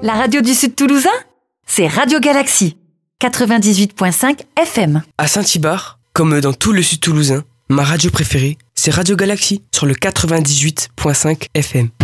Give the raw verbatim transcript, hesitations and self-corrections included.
La radio du Sud Toulousain, c'est Radio Galaxie, quatre-vingt-dix-huit virgule cinq F M. À Saint-Ibard, comme dans tout le Sud Toulousain, ma radio préférée, c'est Radio Galaxie sur le quatre-vingt-dix-huit virgule cinq F M.